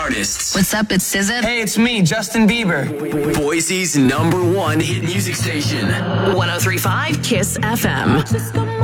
artists. What's up? It's SZA. Hey, it's me, Justin Bieber. Boise's #1 hit music station. 103.5 KISS FM.